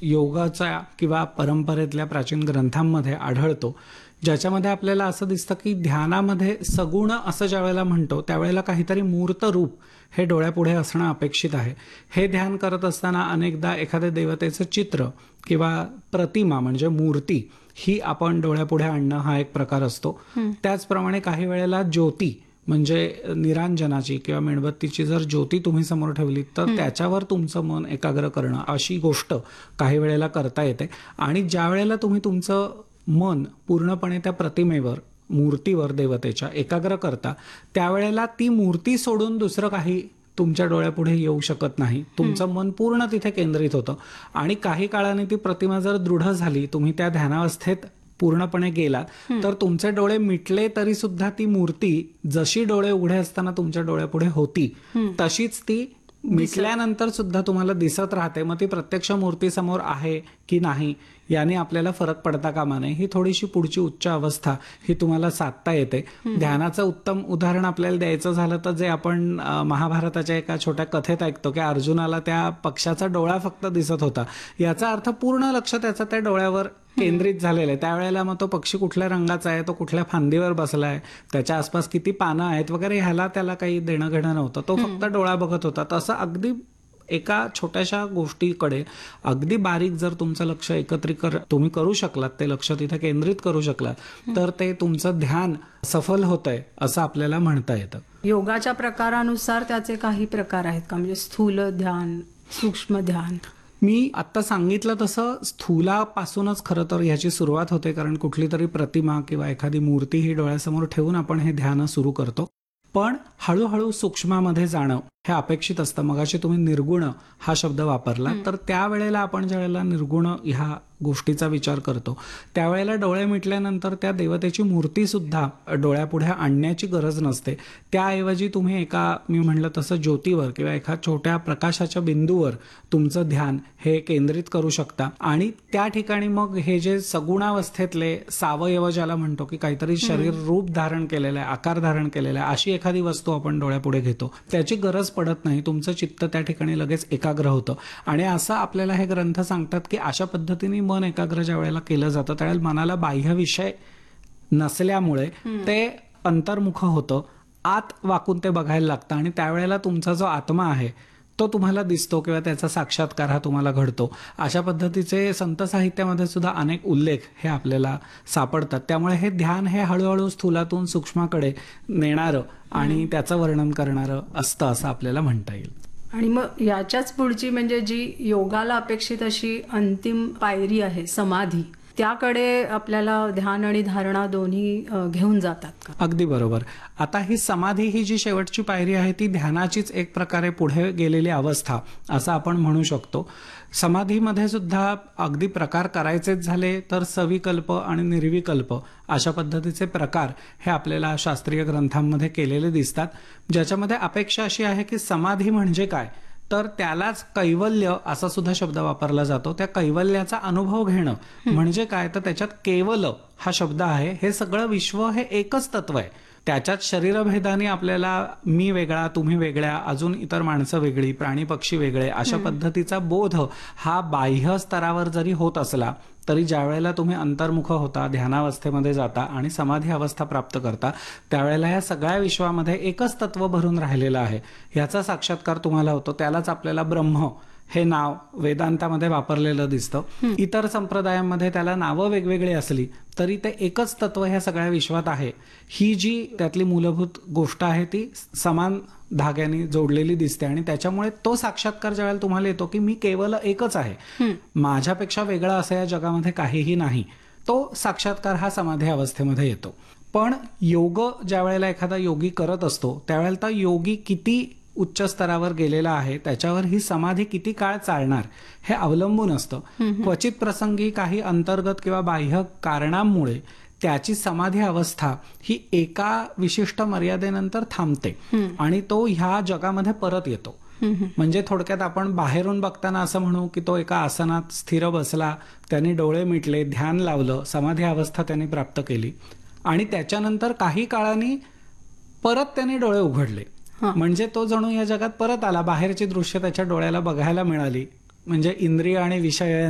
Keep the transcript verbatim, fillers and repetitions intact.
योगाचा किंवा परंपरेतल्या प्राचीन ग्रंथांमध्ये आढळतो, ज्याच्यामध्ये आपल्याला असं दिसतं की ध्यानामध्ये सगुण असं ज्या वेळेला म्हणतो त्यावेळेला काहीतरी मूर्त रूप हे डोळ्यापुढे असणं अपेक्षित आहे. हे ध्यान करत असताना अनेकदा एखाद्या देवतेचं चित्र किंवा प्रतिमा म्हणजे मूर्ती ही आपण डोळ्यापुढे आणणं हा एक प्रकार असतो. त्याचप्रमाणे काही वेळेला ज्योती म्हणजे निरांजनाची किंवा मेणबत्तीची जर ज्योती तुम्ही समोर ठेवली तर त्याच्यावर तुमचं मन एकाग्र करणं अशी गोष्ट काही वेळेला करता येते. आणि ज्या वेळेला तुम्ही तुमचं मन पूर्णपणे त्या प्रतिमेवर मूर्तीवर देवतेच्या एकाग्र करता त्यावेळेला ती मूर्ती सोडून दुसरं काही तुमच्या डोळ्यापुढे येऊ शकत नाही. तुमचं मन पूर्ण तिथे केंद्रित होतं आणि काही काळाने ती प्रतिमा जर दृढ झाली, तुम्ही त्या ध्यानावस्थेत पूर्णपणे गेलात तर तुमचे डोळे मिटले तरी सुद्धा ती मूर्ती जशी डोळे उघडे असताना तुमच्या डोळ्यापुढे होती तशीच ती मिटल्यानंतर सुद्धा तुम्हाला दिसत राहते. मग ती प्रत्यक्ष मूर्ती समोर आहे की नाही याने आपल्याला फरक पडता कामा नये. ही थोडीशी पुढची उच्च अवस्था ही तुम्हाला साधता येते. ध्यानाचं उत्तम उदाहरण आपल्याला द्यायचं झालं तर जे आपण महाभारताच्या एका छोट्या कथेत ऐकतो की अर्जुनाला त्या पक्षाचा डोळा फक्त दिसत होता, याचा अर्थ पूर्ण लक्ष त्याचं त्या डोळ्यावर केंद्रित झालेलं आहे. त्यावेळेला मग तो पक्षी कुठल्या रंगाचा आहे, तो कुठल्या फांदीवर बसलाय, त्याच्या आसपास किती पानं आहेत वगैरे ह्याला त्याला काही देणं घेणं नव्हतं. तो फक्त डोळा बघत होता. तसं अगदी एका छोट्याशा गोष्टीकडे अगदी बारीक जर तुमचं लक्ष एकत्रित तुम्ही करू शकलात, ते लक्ष तिथे केंद्रित करू शकलात तर ते तुमचं ध्यान सफल होतंय असं आपल्याला म्हणता येतं. योगाच्या प्रकारानुसार त्याचे काही प्रकार आहेत का, म्हणजे स्थूल ध्यान, सूक्ष्म ध्यान? मी आत्ता सांगितलं तसं स्थूलापासूनच खरं तर ह्याची सुरुवात होते, कारण कुठली तरी प्रतिमा किंवा एखादी मूर्ती ही डोळ्यासमोर ठेवून आपण हे ध्यान सुरू करतो. पण हळूहळू सूक्ष्मामध्ये जाणं हे अपेक्षित असतं. मगाशी तुम्ही निर्गुण हा शब्द वापरला, तर त्यावेळेला आपण ज्या वेळेला निर्गुण ह्या गोष्टीचा विचार करतो त्यावेळेला डोळे मिटल्यानंतर त्या देवतेची मूर्ती सुद्धा डोळ्यापुढे आणण्याची गरज नसते. त्याऐवजी तुम्ही एका मी म्हणलं तसं ज्योतीवर किंवा एका छोट्या प्रकाशाच्या बिंदूवर तुमचं ध्यान हे केंद्रित करू शकता. आणि त्या ठिकाणी मग हे जे सगुणावस्थेतले सावयव ज्याला म्हणतो की काहीतरी शरीर रूप धारण केलेलं आहे, आकार धारण केलेला आहे, अशी एखादी वस्तू आपण डोळ्यापुढे घेतो, त्याची गरज पडत नाही. तुमचं चित्त त्या ठिकाणी लगेच एकाग्र होतं. आणि असं आपल्याला हे ग्रंथ सांगतात की अशा पद्धतीने मन एकाग्र ज्या वेळेला केलं जातं त्यावेळेला मनाला बाह्य विषय नसल्यामुळे ते अंतर्मुख होतं, आत वाकून ते बघायला लागतं आणि त्यावेळेला तुमचा जो आत्मा आहे तो तुम्हाला दिसतो किंवा त्याचा साक्षात्कार हा तुम्हाला घडतो. अशा पद्धतीचे संत साहित्यामध्ये सुद्धा अनेक उल्लेख हे आपल्याला सापडतात. त्यामुळे हे ध्यान हे हळूहळू स्थूलातून सूक्ष्माकडे नेणारं आणि त्याचं वर्णन करणारं असतं असं आपल्याला म्हणता येईल. आणि मग याच्याच पुढची म्हणजे जी योगाला अपेक्षित अशी अंतिम पायरी आहे समाधी, त्याकडे आपल्याला ध्यान आणि धारणा दोन्ही घेऊन जातात का? अगदी बरोबर. आता ही समाधी ही जी शेवटची पायरी आहे ती ध्यानाचीच एक प्रकारे पुढे गेलेली अवस्था असं आपण म्हणू शकतो. समाधीमध्ये सुद्धा अगदी प्रकार करायचेच झाले तर सविकल्प आणि निर्विकल्प अशा पद्धतीचे प्रकार हे आपल्याला शास्त्रीय ग्रंथांमध्ये केलेले दिसतात, ज्याच्यामध्ये अपेक्षा अशी आहे की समाधी म्हणजे काय तर त्यालाच कैवल्य असा सुद्धा शब्द वापरला जातो. त्या कैवल्याचा अनुभव घेणं म्हणजे काय तर त्याच्यात केवल हा शब्द आहे. हे सगळं विश्व हे एकच तत्व आहे. त्याच्यात शरीरभेदाने आपल्याला मी वेगळा, तुम्ही वेगळ्या, अजून इतर माणसं वेगळी, प्राणी पक्षी वेगळे अशा पद्धतीचा बोध हा बाह्य स्तरावर जरी होत असला तरी ज्या वेळेला तुम्ही अंतर्मुख होता, ध्यानावस्थेमध्ये जाता आणि समाधी अवस्था प्राप्त करता त्यावेळेला या सगळ्या विश्वामध्ये एकच तत्व भरून राहिलेलं आहे याचा साक्षात्कार तुम्हाला होतो. त्यालाच आपल्याला ब्रह्म हे नाव वेदांतामध्ये वापरलेलं दिसतं. इतर संप्रदायांमध्ये त्याला नावं वेगवेगळी असली तरी ते एकच तत्व ह्या सगळ्या विश्वात आहे. ही जी त्यातली मूलभूत गोष्ट आहे ती समान धाग्याने जोडलेली दिसते आणि त्याच्यामुळे तो साक्षात्कार ज्यावेळेला तुम्हाला येतो की मी केवळ एकच आहे, माझ्यापेक्षा वेगळा असं या जगामध्ये काहीही नाही, तो साक्षात्कार हा समाधी अवस्थेमध्ये येतो. पण योग ज्या वेळेला एखादा योगी करत असतो त्यावेळेला योगी किती उच्च स्तरावर गेलेला आहे त्याच्यावर ही समाधी किती काळ चालणार हे अवलंबून असतं. क्वचित प्रसंगी काही अंतर्गत किंवा बाह्य कारणांमुळे त्याची समाधी अवस्था ही एका विशिष्ट मर्यादेनंतर थांबते आणि तो ह्या जगामध्ये परत येतो. म्हणजे थोडक्यात आपण बाहेरून बघताना असं म्हणू की तो एका आसनात स्थिर बसला, त्याने डोळे मिटले, ध्यान लावलं, समाधी अवस्था त्याने प्राप्त केली आणि त्याच्यानंतर काही काळाने परत त्याने डोळे उघडले. म्हणजे तो जणू या जगात परत आला, बाहेरची दृश्य त्याच्या डोळ्याला बघायला मिळाली. म्हणजे इंद्रिय आणि विषय